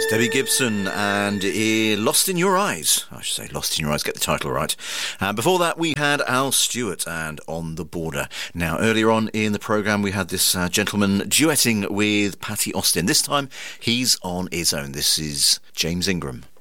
Debbie Gibson and Lost in Your Eyes. I should say Lost in Your Eyes, get the title right. Before that, we had Al Stewart and On the Border. Now, earlier on in the programme, we had this gentleman duetting with Patti Austin. This time, he's on his own. This is James Ingram.